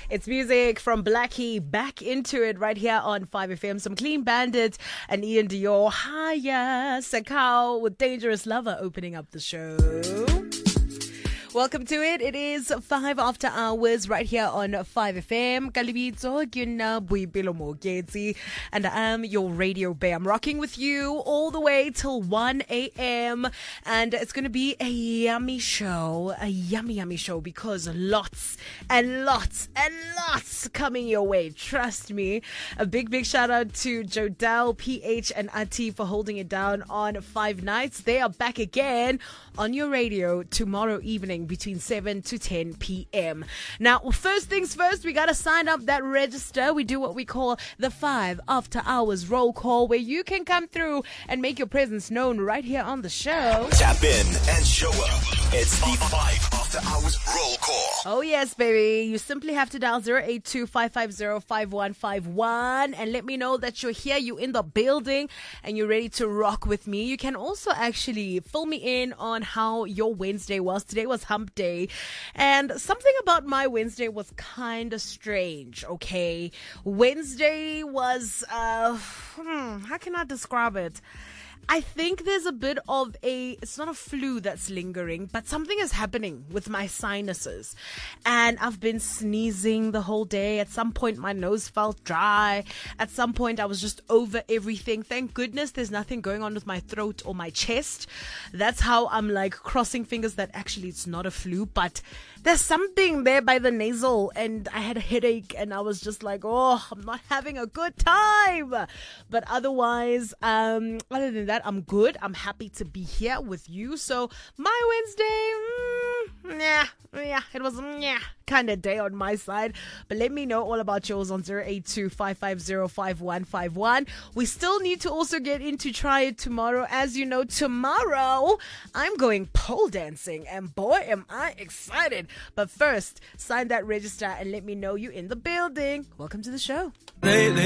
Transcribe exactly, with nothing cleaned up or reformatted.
It's music from Blackie, back into it right here on five F M. Some Clean Bandit and Ian Dior. Hiya, Sakao with Dangerous Lover opening up the show. Welcome to it. It is five after hours right here on five F M. Kalibitso, Gyuna Buipilo Mogezi, and I am your radio bae. I'm rocking with you all the way till one a.m. and it's going to be a yummy show, a yummy, yummy show because lots and lots and lots coming your way. Trust me. A big, big shout out to Jodel, P H, and Ati for holding it down on Five Nights. They are back again on your radio tomorrow evening between seven to ten p.m. Now, first things first, we got to sign up that register. We do what we call the five after hours roll call, where you can come through and make your presence known right here on the show. Tap in and show up. It's the five after hours roll call. Oh, yes, baby. You simply have to dial zero eight two, five five zero, five one five one and let me know that you're here, you're in the building, and you're ready to rock with me. You can also actually fill me in on how your Wednesday was. Today was hump day, and something about my Wednesday was kind of strange, okay? Wednesday was, uh, hmm, how can I describe it? I think there's a bit of a, it's not a flu that's lingering, but something is happening with my sinuses. And I've been sneezing the whole day. At some point, my nose felt dry. At some point, I was just over everything. Thank goodness there's nothing going on with my throat or my chest. That's how I'm like crossing fingers that actually it's not a flu, but there's something there by the nasal. And I had a headache and I was just like, oh, I'm not having a good time. But otherwise, um, other than that, I'm good. I'm happy to be here with you. So my Wednesday, mm, yeah, yeah, it was yeah kind of day on my side. But let me know all about yours on zero eight two, five five zero, five one five one. We still need to also get into Try It tomorrow. As you know, tomorrow I'm going pole dancing, and boy, am I excited. But first, sign that register and let me know you're in the building. Welcome to the show. Lately